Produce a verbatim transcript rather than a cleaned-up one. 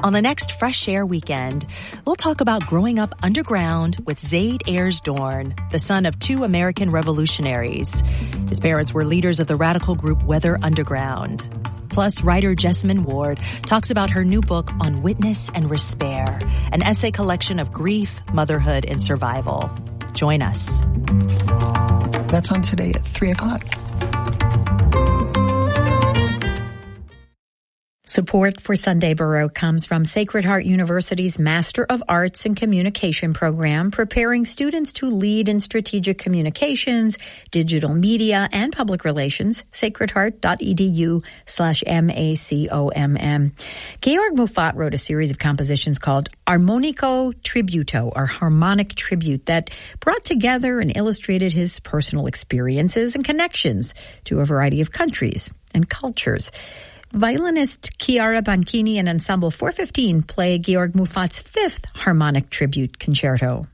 On the next Fresh Air Weekend, we'll talk about growing up underground with Zaid Ayers Dorn, the son of two American revolutionaries. His parents were leaders of the radical group Weather Underground. Plus, writer Jessamine Ward talks about her new book On Witness and Respair, an essay collection of grief, motherhood, and survival. Join us. That's on today at three o'clock. Support for Sunday Baroque comes from Sacred Heart University's Master of Arts in Communication program, preparing students to lead in strategic communications, digital media, and public relations. sacredheart.edu slash M-A-C-O-M-M. Georg Muffat wrote a series of compositions called Armonico Tributo, or Harmonic Tribute, that brought together and illustrated his personal experiences and connections to a variety of countries and cultures. Violinist Chiara Banchini and Ensemble four fifteen play Georg Muffat's fifth harmonic tribute concerto.